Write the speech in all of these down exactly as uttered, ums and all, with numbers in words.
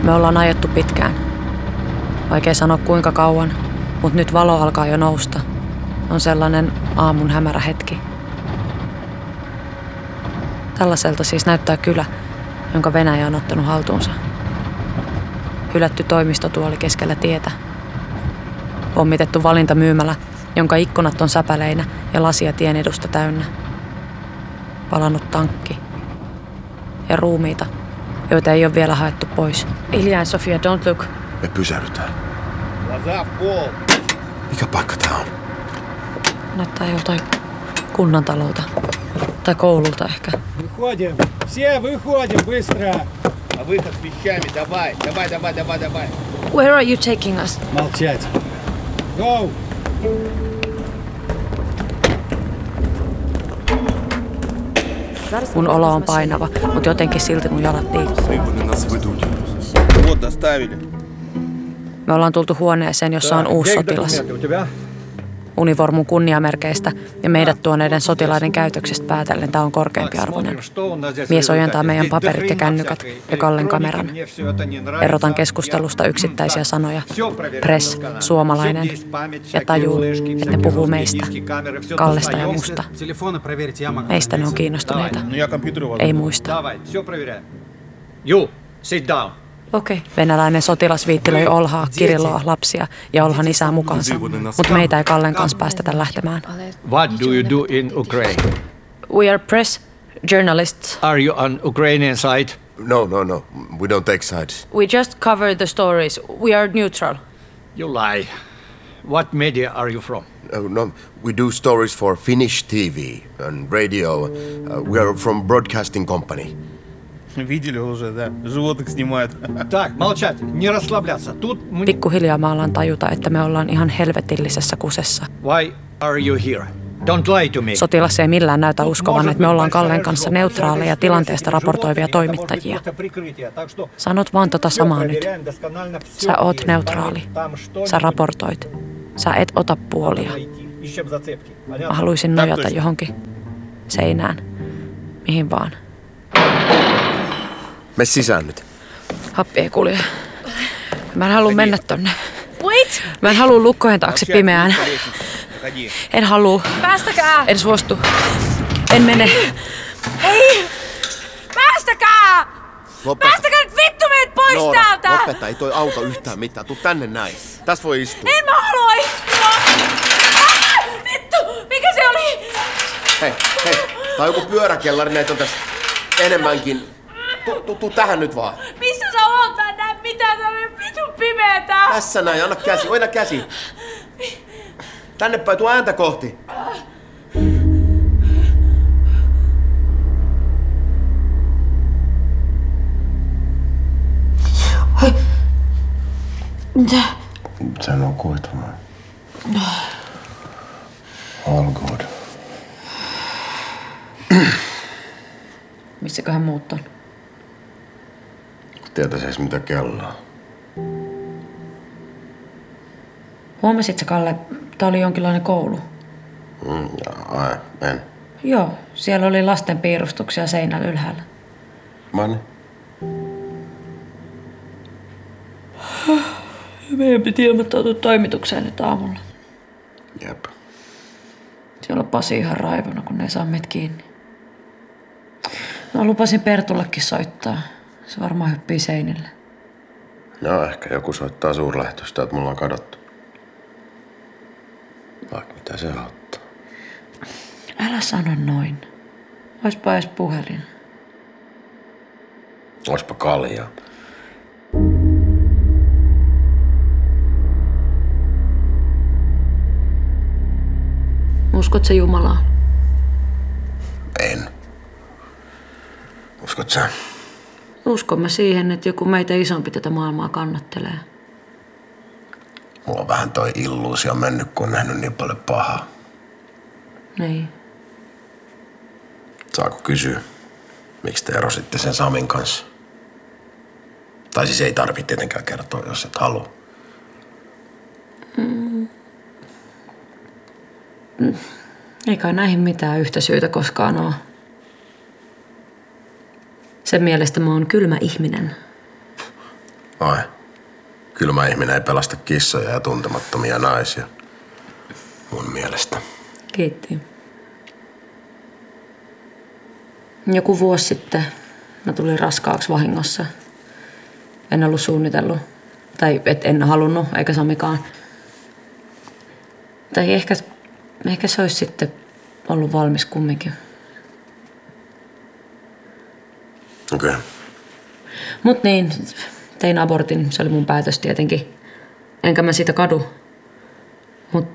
Me ollaan ajettu pitkään. Vaikea sanoa kuinka kauan, mutta nyt valo alkaa jo nousta. On sellainen aamun hämärä hetki. Tällaiselta siis näyttää kylä, jonka Venäjä on ottanut haltuunsa. Hylätty toimistotuoli keskellä tietä. Pommitettu valintamyymälä, jonka ikkunat on säpäleinä ja lasia tien edusta täynnä. Palannut tankki. Ja ruumiita, joita ei ole vielä haettu pois. Ilja ja Sofia, don't look. Me pysähdytään. Mikä paikka tää on? Näyttää joltain kunnantalolta. Tai koululta ehkä. Выходим! Все выходим быстро! А выход с вещами, давай, давай, давай, давай, давай. Where are you taking us? Молчать! Go! Mun olo on painava, mutta jotenkin silti mun jalat liikkuu. Вот, доставили. Me ollaan tultu huoneeseen, jossa on uusi sotilas. Univormun kunniamerkeistä ja meidät tuoneiden sotilaiden käytöksestä päätellen tämä on korkeampiarvoinen. Mies ojentaa meidän paperit ja kännykät ja Kallen kameran. Erotan keskustelusta yksittäisiä sanoja. Press, suomalainen ja tajuu, että ne puhuu meistä. Kallesta ja musta. Meistä ne on kiinnostuneita. Ei muista. You, sit down. Okei. Okay. Venäläinen sotilas viittilöi Olhaa, Kirilloa, lapsia ja Olhan isää mukaansa, mutta meitä ei Kallen kanssa päästetä lähtemään. What do you do in Ukraine? We are press journalists. Are you on Ukrainian side? No, no, no. We don't take sides. We just cover the stories. We are neutral. You lie. What media are you from? No, no. We do stories for Finnish T V and radio. Uh, we are from broadcasting company. Видели уже, да. Животных снимают. Так, молчать, не расслабляться. Тут мы... Pikkuhiljaa mä alan tajuta, että me ollaan ihan helvetillisessä kusessa. Why are you here? Don't lie to me. Sotilas ei millään näytä uskovan, että me ollaan Kallen kanssa neutraaleja tilanteesta raportoivia toimittajia. Sanot vaan tota samaa nyt. Sä oot neutraali. Sä raportoit. Sä et ota puolia. Mä haluaisin nojata johonkin seinään. Mihin vaan. Me sisään nyt. Happi ei kulje. Mä en halua mennä tonne. Wait! Mä en halua lukkojen taakse pimeään. En halua. Päästäkää! En suostu. En mene. Hei! Päästäkää! Lopeta. Päästäkää nyt vittu meidät pois Noora, täältä! lopeta, ei toi auta yhtään mitään. Tuu tänne näin. Tässä voi istua. En mä halua istua! Ah, vittu! Mikä se oli? Hei, hei. Tää on joku pyöräkellari, näitä on tässä enemmänkin. Tuu, tuu, tuu tähän nyt vaan. Missä sä oot? Mä en näe mitään, tää on vitun pimeetä! Tässä näin, anna käsi, oina käsi. Tänne päin, tuo ääntä kohti. Mitä? Sä nukuit vaan. All good. Missäköhän muut on? Tietäis mitä kello on. Huomasitko, Kalle, tää oli jonkinlainen koulu? Mm, jaa, en. Joo, siellä oli lasten piirustuksia seinällä ylhäällä. Mani? Meidän piti ilmoittautua toimitukseen nyt aamulla. Jep. Siellä on Pasi ihan raivona, kun ne ei saa meitä kiinni. Mä lupasin Pertullekin soittaa. Se varmaan hyppii seinille. No ehkä joku soittaa suurlähetystä, että mulla on kadottu. Vaikka mitä se auttaa. Älä sano noin. Oispa edes puhelin. Oispa kaljaa. Uskot sä Jumalaa? En. Uskot sä? Uskon mä siihen, että joku meitä isompi tätä maailmaa kannattelee. Mulla on vähän toi illuusio mennyt, kun on nähnyt niin paljon pahaa. Niin. Saako kysyä, miksi te erositte sen Samin kanssa? Tai siis ei tarvitse tietenkään kertoa, jos et halua. Mm. Mm. Ei kai näihin mitään yhtä syytä koskaan ole. Sen mielestä mä oon kylmä ihminen. Ai. Kylmä ihminen ei pelasta kissoja ja tuntemattomia naisia. Mun mielestä. Kiitti. Joku vuosi sitten mä tulin raskaaksi vahingossa. En ollut suunnitellut. Tai et en halunnut, eikä Samikaan. Tai ehkä, ehkä se olisi sitten ollut valmis kumminkin. Okei. Okay. Mut niin, tein abortin. Se oli mun päätös tietenkin. Enkä mä sitä kadu. Mut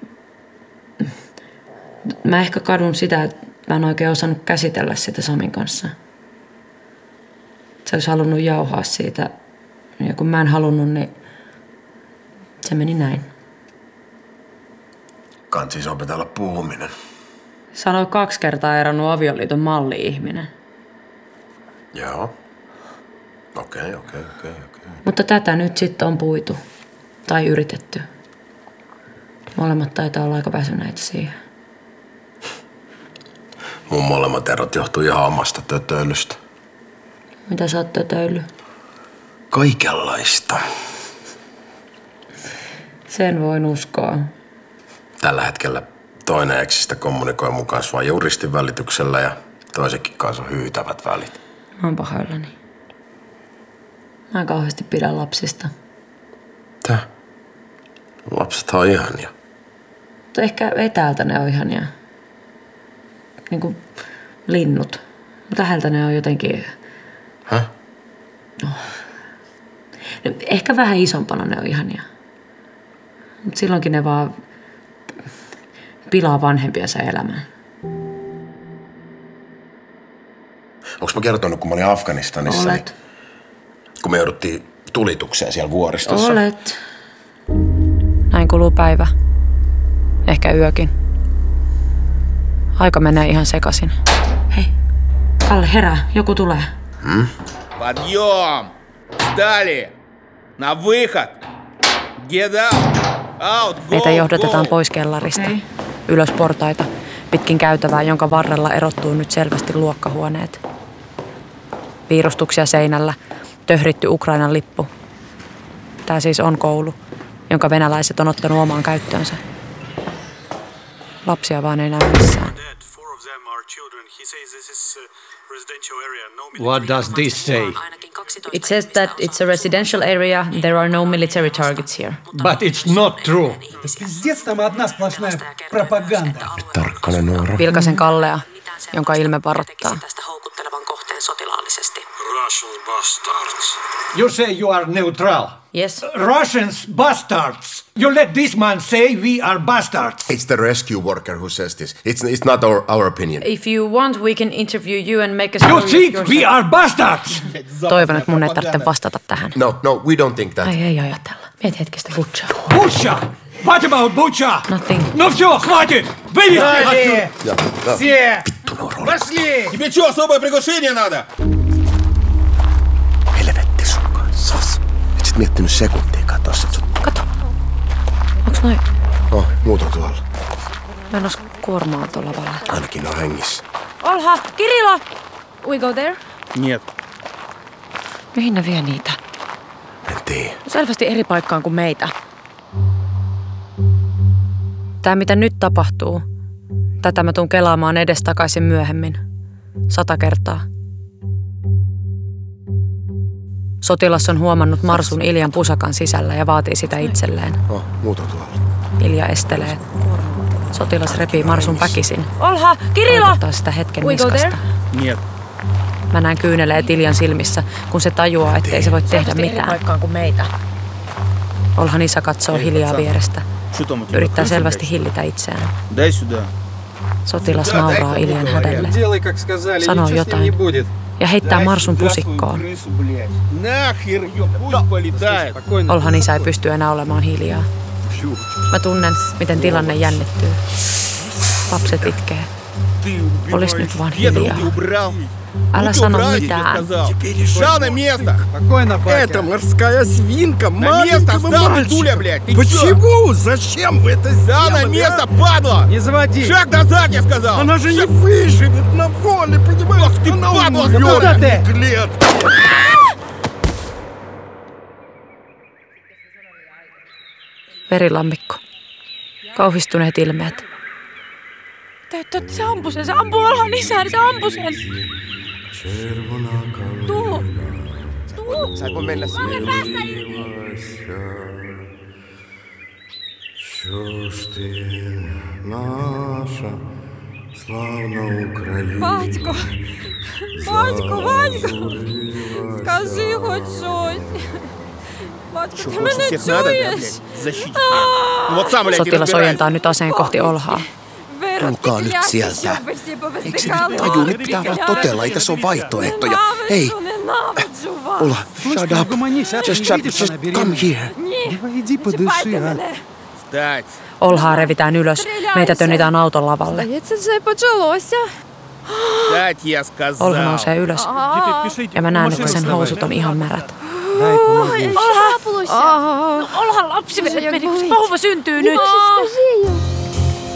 mä ehkä kadun sitä, että mä en oikein osannut käsitellä sitä Samin kanssa. Se olisi halunnut jauhaa siitä. Ja kun mä en halunnut, niin se meni näin. Kant siis opetella puhuminen. Sanoi kaksi kertaa eronnut avioliiton malli-ihminen. Joo. Okei, okei, okei, okei. Mutta tätä nyt sitten on puitu. Tai yritetty. Molemmat taitaa olla aika väsyneitä siihen. Mun molemmat erot johtuu ihan omasta tötöilystä. Mitä sä oot tötöily? Kaikenlaista. Sen voin uskoa. Tällä hetkellä toinen eksistä kommunikoi mun kanssa vain juristin välityksellä ja toisenkin kanssa on hyytävät välit. Mä oon pahoillani. Mä en kauheasti pidä lapsista. Tää? Lapsethan on ihania. Mutta ehkä etäältä ne on ihania. Niin kuin linnut. Mutta läheltä ne on jotenkin... Häh? No. Ehkä vähän isompana ne on ihania. Mutta silloinkin ne vaan pilaa vanhempiensa elämää. Onks mä kertonut, kun mä olin Afganistanissa? Olet. Niin, kun me jouduttiin tulitukseen siellä vuoristossa. Olet. Näin kuluu päivä. Ehkä yökin. Aika menee ihan sekaisin. Hei, Kalle, herää. Joku tulee. Hmm? Подъем! Встали! На выход! Get out! Out! Go! Meitä johdatetaan Go! pois kellarista. Okay. Ylös portaita, pitkin käytävää, jonka varrella erottuu nyt selvästi luokkahuoneet. Piirustuksia seinällä, töhritty Ukrainan lippu. Tää siis on koulu, jonka venäläiset on ottanut omaan käyttöönsä. Lapsia vaan ei näy missään. What does this say? It says that it's a residential area. There are no military targets here. But it's not true. Пиздец, там одна сплошная пропаганда. Tarkkana Noora. Vilkasen Kallea, jonka ilme varoittaa. Russian bastards. You say you are neutral. Yes. Russians bastards. You let this man say we are bastards. It's the rescue worker who says this. It's, it's not our, our opinion. If you want, we can interview you and make a story You of think yourself. we are bastards? Toivon, että mun ei tarvitse vastata tähän. No, no, we don't think that. Ai ei ajatella. Mieti hetkistä Butchaa. Bucha! What about Bucha? Nothing. Ну все, хватит! Вывести отсюда! Ja, ja. Все! Vittu Noora. Пошли! Тебе что, особое приглашение надо? Helvetti sun kanssa. Et sit miettinyt sekuntiikaan tossa. Kato. Onks noi... Oh, muuta tuolla. Mennäs kuormaa tuolla lavalla. Ainakin on hengissä. Olha! Kirilla! We go there? Нет. Mihin ne vie niitä? En tiedä. Selvästi eri paikkaan kuin meitä. Tää mitä nyt tapahtuu, tätä mä tuun kelaamaan edestakaisin myöhemmin. Sata kertaa. Sotilas on huomannut Marsun Iljan pusakan sisällä ja vaatii sitä itselleen. Oh, muuta tuolla. Ilja estelee. Sotilas repii Marsun väkisin. Olha! Kirilla! Vaikuttaa sitä hetken We go niskasta. Нет. Mä näen kyyneleet Iljan silmissä, kun se tajuaa, ettei se voi tehdä Selvästi eri mitään. paikkaan kuin meitä. Olhan isä katsoo hiljaa vierestä. Что там у тебя? Yrittää Крыса, selvästi блядь? hillitä itseään. Дай сюда. Sotilas nauraa Iljan hädelle. Делай, как сказали, Sanoo ничего с ним не jotain будет. ja heittää Дай Marsun сюда свою pusikkoon. крысу, блядь. Нахер ее, пусть полетает. Спокойно. Olhan isä ei pysty enää olemaan hiljaa. Mä tunnen, miten tilanne jännittyy. Lapset itkee. Ты убиваешь Olis nyt vaan деда, hiljaa. ты убрал. Älä Ну, ты sano убрал, я тебе mitään. сказал. Встал на место! Спокойно, батя. Это морская свинка, На место маленького встал, ты мальчика. дуля, блядь! Ты чё? Почему? Зачем вы это Встал на сделали, место, а? падла! Не заводи! Шаг назад, я сказал! Она же не выживет на воле, понимаешь? Ах ты, Она падла, умрет, куда ты? Глеб. Verilammikko. Kauhistuneet ilmeet. Täyttää, se ampui sen, se ampui Olhan isään, se ampui sen. Tuu. Tuu. Saanko mennä Mä olen päästä irti. Батько, батько, батько, скажи хоть щось. Батько, ти мене чуєш? Sotilas ojentaa nyt aseen kohti Olhaa. Tulkaa nyt sieltä. Eikö se nyt taju? Nyt pitää vaan totella, ei tässä ole vaihtoehtoja. Hei, Ola, shut up. Just, shut, just come here. Иди подыши, а. Встать. Olhaa revitään ylös. Meitä tönnitään auton lavalle. Це вже почалося. Встать, я Olha сказал. nousee ylös. Ja mä näen, että sen housut on ihan märät. Olhan lapsi meni, kun se vauva syntyy nyt.